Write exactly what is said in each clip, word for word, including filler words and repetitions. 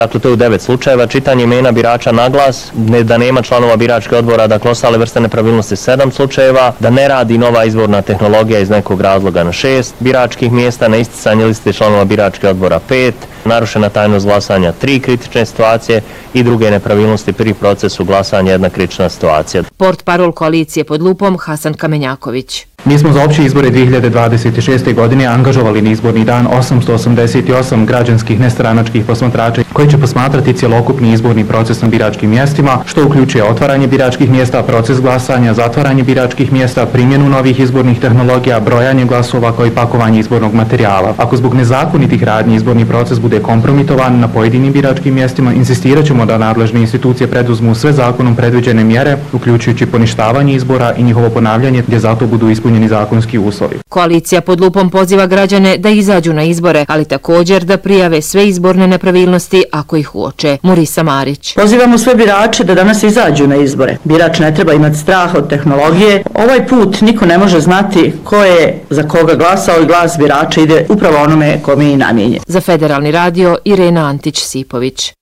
Dakle, to je u devet slučajeva. Čitanje imena birača na glas, ne, da nema članova biračkih odbora, dakle ostale vrste nepravilnosti sedam slučajeva, da ne radi nova izborna tehnologija iz nekog razloga na šest biračkih mjesta, na isticanje liste članova biračkih odbora pet, narušena tajnost glasanja tri kritične situacije i druge nepravilnosti pri procesu glasanja jedna kritična situacija. Portparol koalicije pod lupom Hasan Kamenjaković. Mi smo za opće izbore dvije hiljade dvadeset šeste. godine angažovali na izborni dan osamsto osamdeset osam građanskih nestranačkih posmatrača koji će posmatrati cjelokupni izborni proces na biračkim mjestima, što uključuje otvaranje biračkih mjesta, proces glasanja, zatvaranje biračkih mjesta, primjenu novih izbornih tehnologija, brojanje glasova kao i pakovanje izbornog materijala. Ako zbog nezakonitih radnji izborni proces bude kompromitovan na pojedinim biračkim mjestima, insistirat ćemo da nadležne institucije preduzmu sve zakonom predviđene mjere, uključujući poništavanje izbora i njihovo ponavljanje gdje zato budu ispunjeni zakonski uslovi. Koalicija pod lupom poziva građane da izađu na izbore, ali također da prijave sve izborne nepravilnosti ako ih uoče. Murisa Marić. Pozivamo sve birače da danas izađu na izbore. Birač ne treba imati strah od tehnologije. Ovaj put niko ne može znati ko je za koga glasao i glas birača ide upravo onome kome je i namijenjen. Za Federalni radio Irena Antić-Sipović.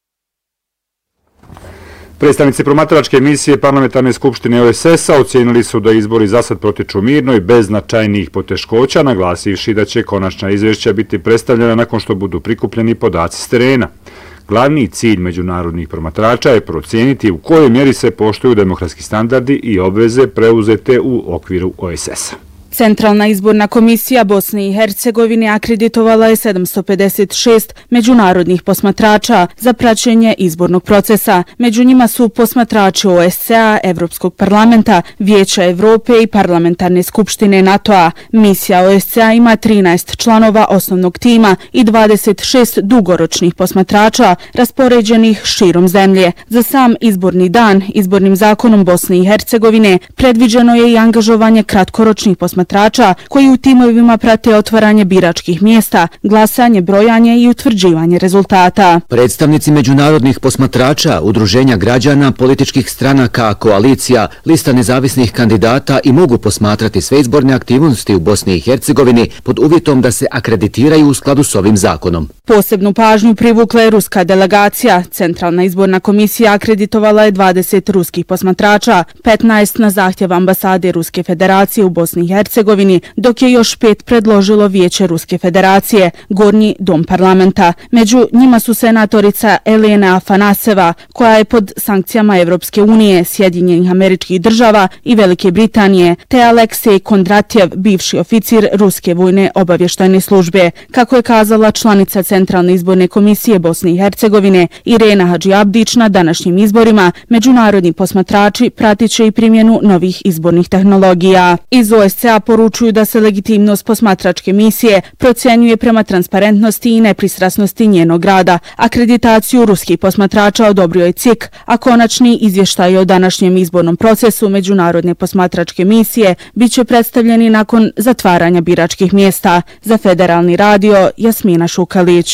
Predstavnici promatračke misije Parlamentarne skupštine O S S-a ocijenili su da izbori zasad protiču mirno i bez značajnijih poteškoća, naglasivši da će konačna izvješća biti predstavljena nakon što budu prikupljeni podaci s terena. Glavni cilj međunarodnih promatrača je procijeniti u kojoj mjeri se poštuju demokratski standardi i obveze preuzete u okviru O S S-a. Centralna izborna komisija Bosne i Hercegovine akreditovala je sedamsto pedeset šest međunarodnih posmatrača za praćenje izbornog procesa. Među njima su posmatrači O S C E-a, Evropskog parlamenta, Vijeća Evrope i Parlamentarne skupštine NATO-a. Misija O S C E-a ima trinaest članova osnovnog tima i dvadeset šest dugoročnih posmatrača raspoređenih širom zemlje. Za sam izborni dan, izbornim zakonom Bosne i Hercegovine, predviđeno je i angažovanje kratkoročnih posmatrača koji u timovima prate otvaranje biračkih mjesta, glasanje, brojanje i utvrđivanje rezultata. Predstavnici međunarodnih posmatrača, udruženja građana, političkih stranaka, koalicija, lista nezavisnih kandidata i mogu posmatrati sve izborne aktivnosti u Bosni i Hercegovini pod uvjetom da se akreditiraju u skladu s ovim zakonom. Posebnu pažnju privukla je ruska delegacija. Centralna izborna komisija akreditovala je dvadeset ruskih posmatrača, petnaest na zahtjev ambasade Ruske federacije u Bosni i Hercegovini, dok je još pet predložilo Vijeće Ruske federacije, Gornji dom parlamenta. Među njima su senatorica Elena Afanaseva, koja je pod sankcijama Evropske unije, Sjedinjenih Američkih Država i Velike Britanije, te Aleksej Kondratjev, bivši oficir Ruske vojne obavještajne službe. Kako je kazala članica Centralne izborne komisije Bosne i Hercegovine Irena Hadžiabdić, na današnjim izborima međunarodni posmatrači pratit će i primjenu novih izbornih tehnologija. Iz O S C E-a poručuju da se legitimnost posmatračke misije procjenjuje prema transparentnosti i nepristrasnosti njenog rada. Akreditaciju ruskih posmatrača odobrio je C I K, a konačni izvještaj o današnjem izbornom procesu međunarodne posmatračke misije bit će predstavljeni nakon zatvaranja biračkih mjesta. Za Federalni radio Jasmina Šukalić.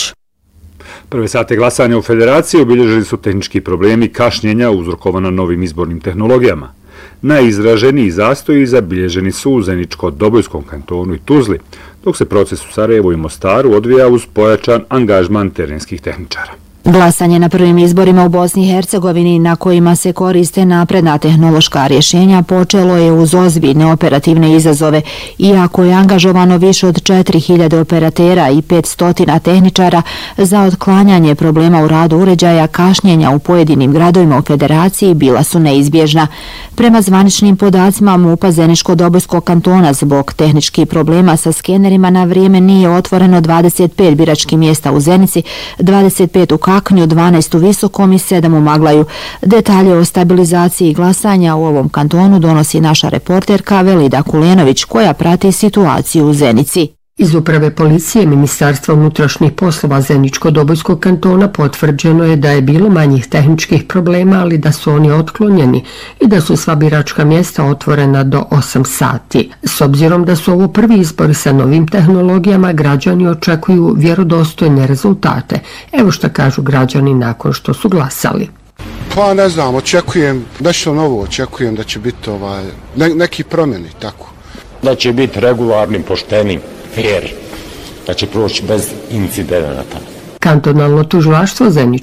Prve sate glasanja u Federaciji obilježili su tehnički problemi kašnjenja uzrokovana novim izbornim tehnologijama. Najizraženiji zastoji zabilježeni su u Zeničko-Dobojskom kantonu i Tuzli, dok se proces u Sarajevu i Mostaru odvija uz pojačan angažman terenskih tehničara. Glasanje na prvim izborima u Bosni i Hercegovini, na kojima se koriste napredna tehnološka rješenja, počelo je uz ozbiljne operativne izazove. Iako je angažovano više od četiri hiljade operatera i petsto tehničara za otklanjanje problema u radu uređaja, kašnjenja u pojedinim gradovima u Federaciji bila su neizbježna. Prema zvaničnim podacima MUP-a Zeničko-Dobojskog kantona, zbog tehničkih problema sa skenerima na vrijeme nije otvoreno dvadeset pet biračkih mjesta u Zenici, dvadeset pet u Kaknju, dvanaest u Visokom i sedam u Maglaju. Detalje o stabilizaciji glasanja u ovom kantonu donosi naša reporterka Velida Kulenović, koja prati situaciju u Zenici. Iz uprave policije Ministarstva unutrašnjih poslova Zeničko-Dobojskog kantona potvrđeno je da je bilo manjih tehničkih problema, ali da su oni otklonjeni i da su sva biračka mjesta otvorena do osam sati. S obzirom da su ovo prvi izbori sa novim tehnologijama, građani očekuju vjerodostojne rezultate. Evo šta kažu građani nakon što su glasali. Pa ne znam, očekujem nešto novo, očekujem da će biti ovaj, ne, neki promjeni, tako. Da će biti regularni, pošteni, fair, da će proći bez incidenata. Kantonalno tužilaštvo Zeničko